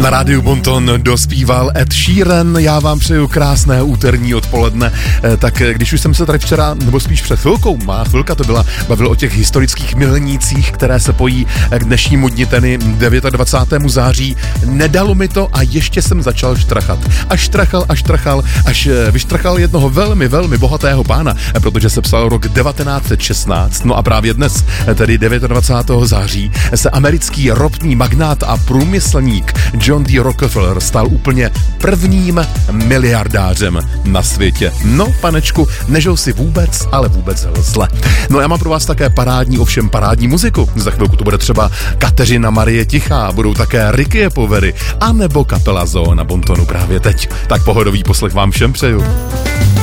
Na rádiu Bonton dospíval Ed Sheeran, já vám přeju krásné úterní odpoledne. Tak když už jsem se tady včera, nebo spíš před chvilkou, má chvilka to byla, bavil o těch historických milnících, které se pojí k dnešnímu dni, tedy 29. září, nedalo mi to a ještě jsem začal štrachat. Až vyštrachal jednoho velmi, velmi bohatého pána, protože se psal rok 1916, no a právě dnes, tedy 29. září, se americký ropný magnát a průmyslník John D. Rockefeller stal úplně prvním miliardářem na světě. No, panečku, nežil si vůbec, ale vůbec zle. No já mám pro vás také parádní muziku. Za chvilku to bude třeba Kateřina Marie Tichá, budou také Ricky Povery, anebo kapela Zoo na Bontonu právě teď. Tak pohodový poslech vám všem přeju.